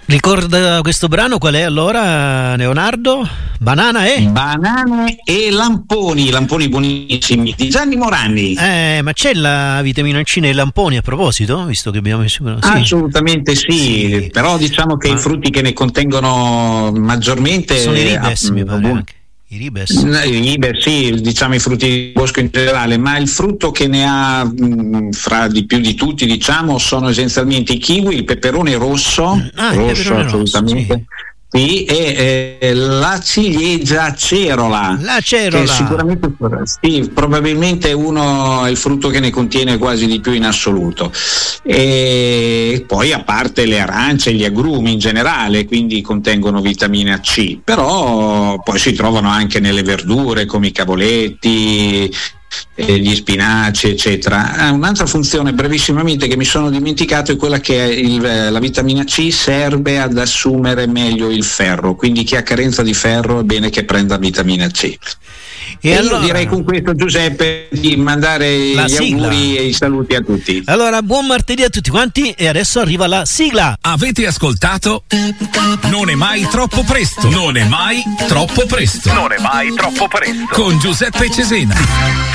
Ricorda questo brano qual è allora, Leonardo? Banane e lamponi buonissimi di Gianni Morandi. Ma c'è la vitamina C nei lamponi a proposito, visto che abbiamo messo... Sì. Assolutamente sì, però diciamo che i frutti che ne contengono maggiormente sono i ribes, mi pare anche. I ribes, sì, diciamo i frutti di bosco in generale, ma il frutto che ne ha fra di più di tutti, diciamo, sono essenzialmente i kiwi, il peperone rosso, assolutamente. Sì, e la ciliegia cerola. Che sicuramente sì, probabilmente è il frutto che ne contiene quasi di più in assoluto. E poi a parte le arance e gli agrumi in generale, quindi contengono vitamina C, però poi si trovano anche nelle verdure come i cavoletti, gli spinaci eccetera. Un'altra funzione brevissimamente che mi sono dimenticato è quella che la vitamina C serve ad assumere meglio il ferro, quindi chi ha carenza di ferro è bene che prenda vitamina C. E allora, io direi con questo, Giuseppe, di mandare gli auguri e i saluti a tutti. Allora, buon martedì a tutti quanti e adesso arriva la sigla. Avete ascoltato? Non è mai troppo presto. Non è mai troppo presto. Non è mai troppo presto. Con Giuseppe Cesena.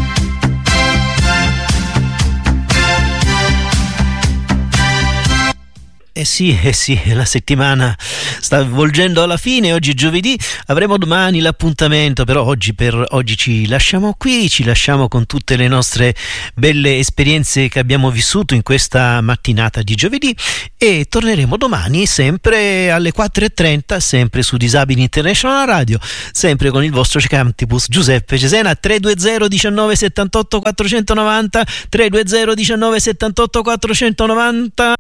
Eh sì, la settimana sta volgendo alla fine, oggi è giovedì, avremo domani l'appuntamento, però oggi ci lasciamo qui, ci lasciamo con tutte le nostre belle esperienze che abbiamo vissuto in questa mattinata di giovedì e torneremo domani sempre alle 4:30, sempre su Disabili International Radio, sempre con il vostro Cantibus Giuseppe Cesena. 320 19 78 490 320 19 78 490.